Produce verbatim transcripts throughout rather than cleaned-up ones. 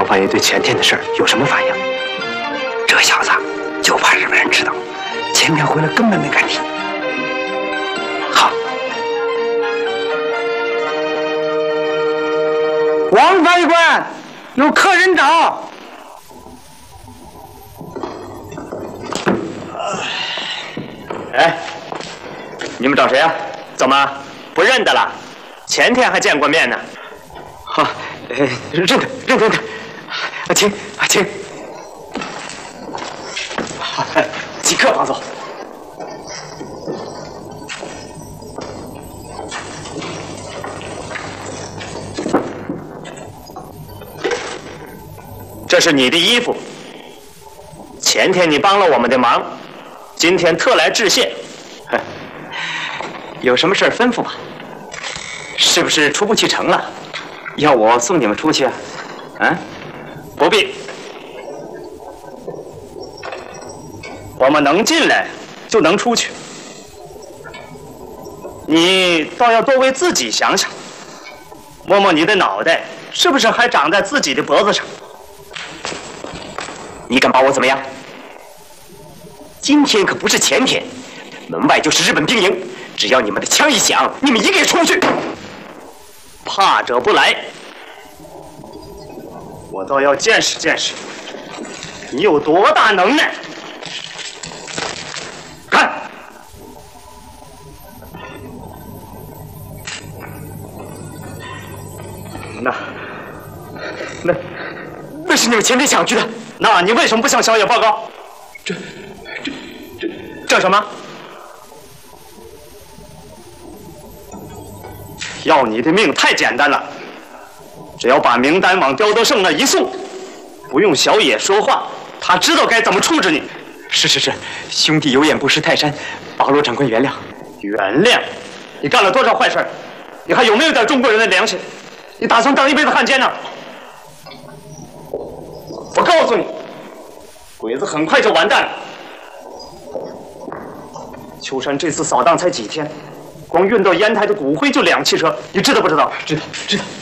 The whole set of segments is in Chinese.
方爷对全天的事儿有什么反应？ 这小子就怕日本人知道，前天回来根本没敢提。好， 王翻译官，有客人找。 哎，你们找谁啊？怎么不认得了？前天还见过面呢。好，呃，认得，认得，认得。啊，请，啊，请。好，即刻放走。这是你的衣服，前天你帮了我们的忙，今天特来致谢。有什么事吩咐吧？是不是出不去城了？要我送你们出去啊？啊？不必，我们能进来就能出去。你倒要多为自己想想，摸摸你的脑袋，是不是还长在自己的脖子上？你敢把我怎么样？今天可不是前天，门外就是日本兵营，只要你们的枪一响，你们一个也出不去。怕者不来，我倒要见识见识你有多大能耐。看，那那那是你们前天抢去的。那你为什么不向小野报告？这这这这什么？要你的命太简单了，只要把名单往刁德胜那一送，不用小野说话，他知道该怎么处置你。是是是，兄弟有眼不识泰山，巴罗长官原谅。原谅？你干了多少坏事？你还有没有点中国人的良心？你打算当一辈子汉奸呢？我告诉你，鬼子很快就完蛋了。秋山这次扫荡才几天，光运到烟台的骨灰就两汽车，你知道不知道？知道，知道。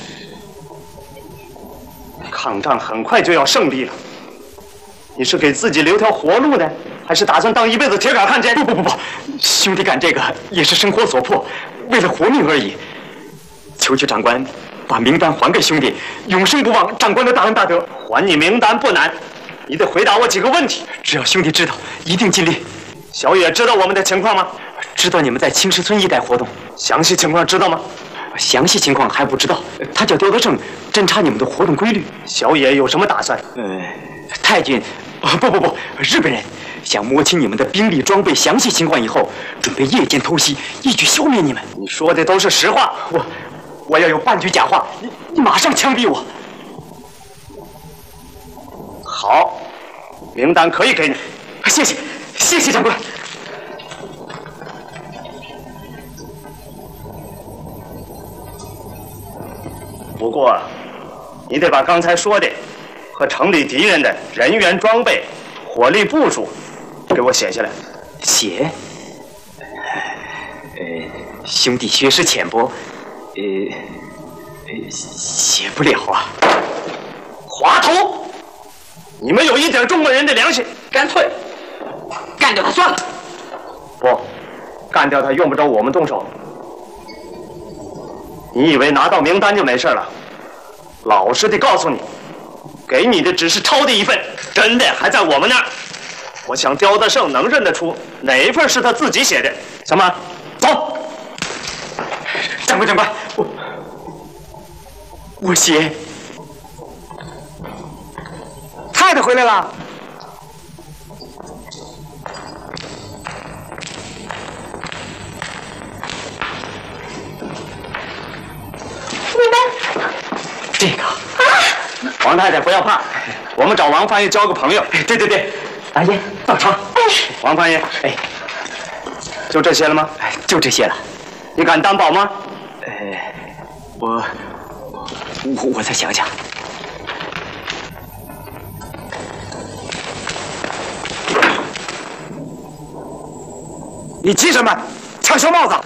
抗战很快就要胜利了，你是给自己留条活路呢，还是打算当一辈子铁杆汉奸？不不不不，兄弟干这个也是生活所迫，为了活命而已。求求长官把名单还给兄弟，永生不忘长官的大恩大德。还你名单不难，你得回答我几个问题。只要兄弟知道，一定尽力。小野知道我们的情况吗？知道你们在青石村一带活动，详细情况知道吗？详细情况还不知道。他叫刁德胜，侦查你们的活动规律。小野有什么打算？呃，太君，啊不不不，日本人想摸清你们的兵力装备详细情况以后，准备夜间偷袭，一举消灭你们。你说的都是实话。我我要有半句假话，你你马上枪毙我。好，名单可以给你。谢谢，谢谢长官。不过，你得把刚才说的和城里敌人的人员装备、火力部署给我写下来。写？呃，兄弟学识浅薄，呃，呃，写不了啊。滑头！你们有一点中国人的良心，干脆干掉他算了。不，干掉他用不着我们动手。你以为拿到名单就没事了？老实地告诉你，给你的只是抄的一份，真的还在我们那儿。我想刁德胜能认得出哪一份是他自己写的。小马，走。长官，长官，我我写。 太太回来了。 名单。 这个。啊！王太太不要怕，我们找王翻译交个朋友。对对对，大爷到场。哎。王翻译，哎，就这些了吗？哎，就这些了。你敢担保吗？呃，我我我再想想。 你急什么？抢小帽子！